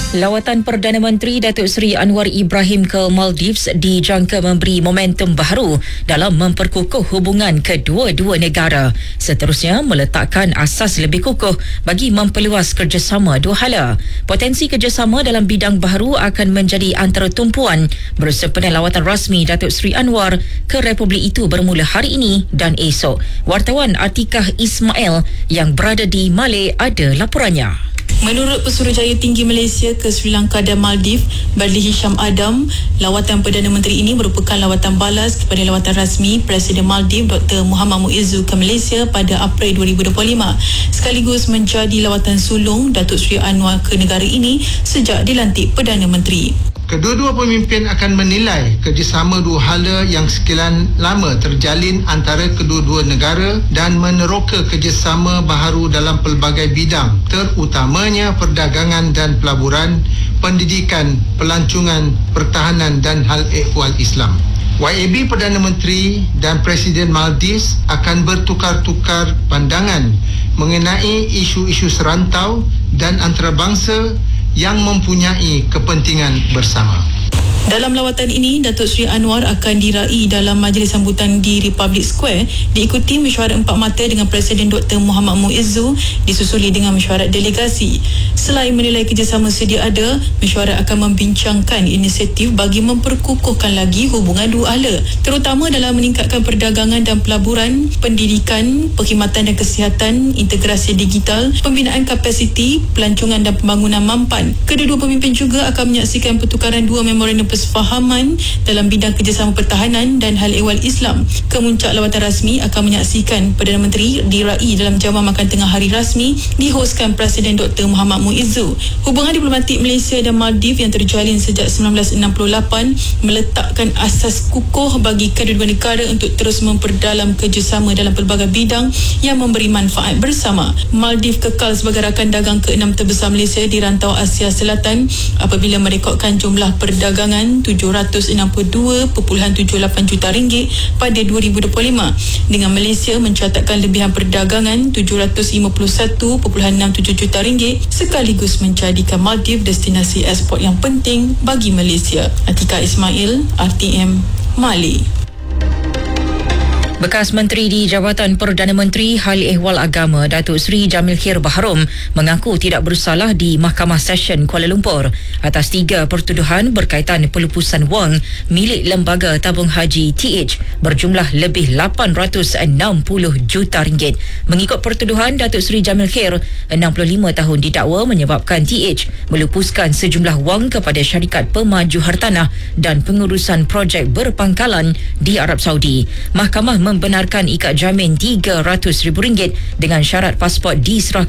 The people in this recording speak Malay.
Lawatan Perdana Menteri Datuk Seri Anwar Ibrahim ke Maldives dijangka memberi momentum baru dalam memperkukuh hubungan kedua-dua negara. Seterusnya, meletakkan asas lebih kukuh bagi memperluas kerjasama dua hala. Potensi kerjasama dalam bidang baharu akan menjadi antara tumpuan bersempena lawatan rasmi Datuk Seri Anwar ke Republik itu bermula hari ini dan esok. Wartawan Atikah Ismail yang berada di Malé ada laporannya. Menurut Pesuruhjaya Tinggi Malaysia ke Sri Lanka dan Maldives, Badli Hisham Adam, lawatan Perdana Menteri ini merupakan lawatan balas kepada lawatan rasmi Presiden Maldives Dr. Muhammad Muizzu ke Malaysia pada April 2025, sekaligus menjadi lawatan sulung Datuk Seri Anwar ke negara ini sejak dilantik Perdana Menteri. Kedua-dua pemimpin akan menilai kerjasama dua hala yang sekian lama terjalin antara kedua-dua negara dan meneroka kerjasama baharu dalam pelbagai bidang, terutamanya perdagangan dan pelaburan, pendidikan, pelancongan, pertahanan dan hal ehwal Islam. YAB Perdana Menteri dan Presiden Maldives akan bertukar-tukar pandangan mengenai isu-isu serantau dan antarabangsa yang mempunyai kepentingan bersama. Dalam lawatan ini, Datuk Seri Anwar akan diraih dalam majlis sambutan di Republic Square, diikuti mesyuarat empat mata dengan Presiden Dr. Muhammad Muizzu, disusuli dengan mesyuarat delegasi. Selain menilai kerjasama sedia ada, mesyuarat akan membincangkan inisiatif bagi memperkukuhkan lagi hubungan dua hala, terutama dalam meningkatkan perdagangan dan pelaburan, pendidikan, perkhidmatan dan kesihatan, integrasi digital, pembinaan kapasiti, pelancongan dan pembangunan mampan. Kedua-dua pemimpin juga akan menyaksikan pertukaran dua memorandum persefahaman dalam bidang kerjasama pertahanan dan hal ehwal Islam. Kemuncak lawatan rasmi akan menyaksikan Perdana Menteri diraih dalam jamuan makan tengah hari rasmi dihoskan Presiden Dr. Muhammad Muizzu. Hubungan diplomatik Malaysia dan Maldives yang terjalin sejak 1968 meletakkan asas kukuh bagi kedua-dua negara untuk terus memperdalam kerjasama dalam pelbagai bidang yang memberi manfaat bersama. Maldives kekal sebagai rakan dagang ke-6 terbesar Malaysia di rantau Asia Selatan apabila merekodkan jumlah perdagangan RM762.78 juta pada 2025, dengan Malaysia mencatatkan lebihan perdagangan RM751.67 juta sekaligus menjadikan Maldives destinasi ekspor yang penting bagi Malaysia. Atikah Ismail, RTM, Malé. Bekas Menteri di Jabatan Perdana Menteri Hal Ehwal Agama Datuk Seri Jamil Khair Baharom mengaku tidak bersalah di Mahkamah Session Kuala Lumpur atas 3 pertuduhan berkaitan pelupusan wang milik Lembaga Tabung Haji TH berjumlah lebih RM860 juta. Mengikut pertuduhan, Datuk Seri Jamil Khair, 65 tahun, didakwa menyebabkan TH melupuskan sejumlah wang kepada syarikat pemaju hartanah dan pengurusan projek berpangkalan di Arab Saudi. Mahkamah membenarkan ikat jamin RM300,000 dengan syarat pasport diserahkan